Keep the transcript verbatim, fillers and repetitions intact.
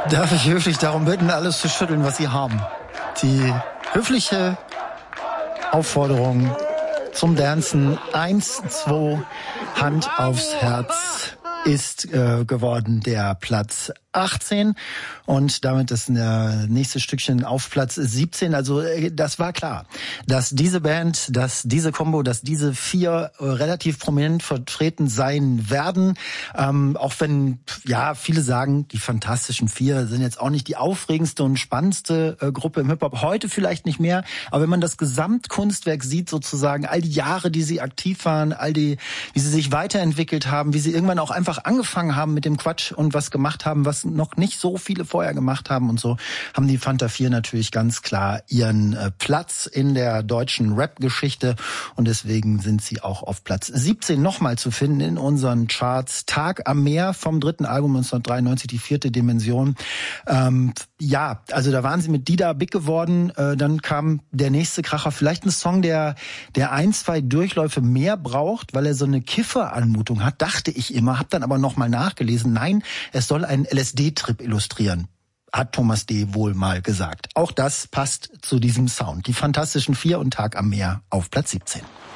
Darf ich höflich darum bitten, alles zu schütteln, was Sie haben? Die höfliche Aufforderung zum Dancen. Eins, zwei, Hand aufs Herz ist äh, geworden der Platz achtzehn und damit das nächste Stückchen auf Platz siebzehn. Also das war klar, dass diese Band, dass diese Combo, dass diese vier äh, relativ prominent vertreten sein werden. Ähm, auch wenn, ja, viele sagen, die Fantastischen Vier sind jetzt auch nicht die aufregendste und spannendste äh, Gruppe im Hip-Hop. Heute vielleicht nicht mehr, aber wenn man das Gesamtkunstwerk sieht sozusagen, all die Jahre, die sie aktiv waren, all die, wie sie sich weiterentwickelt haben, wie sie irgendwann auch einfach angefangen haben mit dem Quatsch und was gemacht haben, was noch nicht so viele vorher gemacht haben und so, haben die Fanta vier natürlich ganz klar ihren äh, Platz in der deutschen Rap-Geschichte und deswegen sind sie auch auf Platz siebzehn nochmal zu finden in unseren Charts. Tag am Meer vom dritten Album neunzehnhundertdreiundneunzig, die vierte Dimension. Ähm, ja, also da waren sie mit Dida big geworden, äh, dann kam der nächste Kracher, vielleicht ein Song, der der ein, zwei Durchläufe mehr braucht, weil er so eine Kiffer-Anmutung hat, dachte ich immer, hab dann aber nochmal nachgelesen, nein, es soll ein L S D-Trip illustrieren, hat Thomas D. wohl mal gesagt. Auch das passt zu diesem Sound. Die Fantastischen Vier und Tag am Meer auf Platz siebzehn.